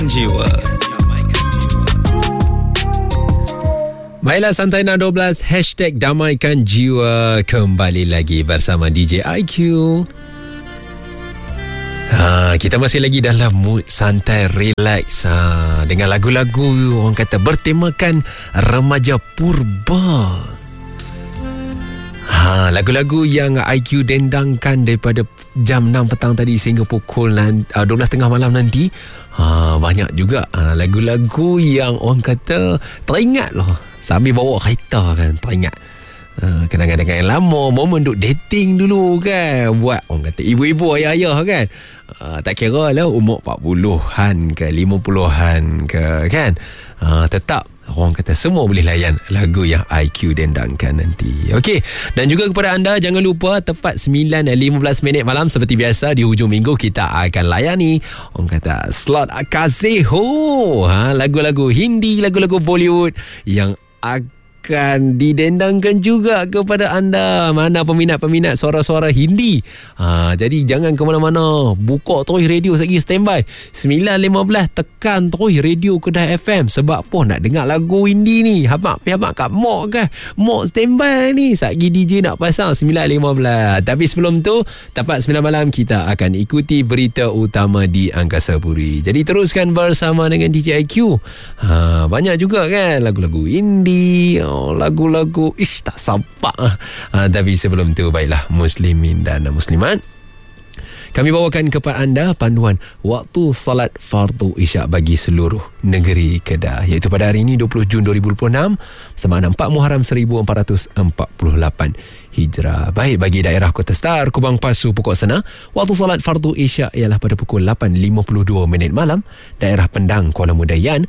Jiwa. Baiklah, Santai 12 #Damaikan Jiwa kembali lagi bersama DJ IQ. Kita masih lagi dalam mood santai, relax, dengan lagu-lagu orang kata bertemakan remaja purba. Lagu-lagu yang IQ dendangkan daripada jam 6 petang tadi sehingga pukul 12.30 malam nanti. Banyak juga lagu-lagu yang orang kata teringat loh. Sambil bawa kereta kan, teringat kenangan-kenangan yang lama, momen duk dating dulu kan, buat orang kata ibu-ibu, ayah-ayah kan. Tak kira lah umur 40-an ke 50-an ke kan, tetap orang kata semua boleh layan lagu yang IQ dendangkan nanti. Okey, dan juga kepada anda, jangan lupa tepat 9.15 malam seperti biasa di hujung minggu kita akan layani orang kata slot Kazeho, lagu-lagu Hindi, lagu-lagu Bollywood yang akan didendangkan juga kepada anda, mana peminat-peminat suara-suara Hindi. Jadi jangan ke mana-mana, buka terus radio lagi, standby 9.15, tekan terus radio Kedah FM. Sebab apa nak dengar lagu Hindi ni? Habak kat mok ke? Mok standby ni, satgi DJ nak pasang 9.15. Tapi sebelum tu, tepat 9 malam kita akan ikuti berita utama di Angkasa Puri. Jadi teruskan bersama dengan DJ IQ. Banyak juga kan lagu-lagu Hindi, lagu-lagu tak sampak. Tapi sebelum tu, baiklah muslimin dan muslimat, kami bawakan kepada anda panduan waktu solat fardu isyak bagi seluruh negeri Kedah, iaitu pada hari ini 20 Jun 2026 bersamaan 4 Muharram 1448 Hijrah. Baik, bagi daerah Kota Star, Kubang Pasu, Pokok Sena, waktu solat fardu isyak ialah pada pukul 8.52 malam. Daerah Pendang, Kuala Muda Yan,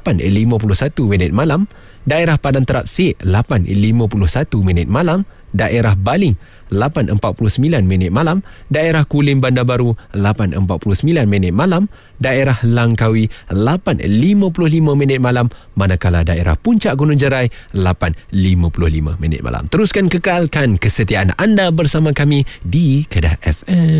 8.51 malam. Daerah Padang Terapsik, 8.51 malam. Daerah Baling, 8.49 malam. Daerah Kulim Bandar Baru, 8.49 malam. Daerah Langkawi, 8.55 malam. Manakala daerah Puncak Gunung Jerai, 8.55 malam. Teruskan kekalkan kesetiaan anda bersama kami di Kedah FM.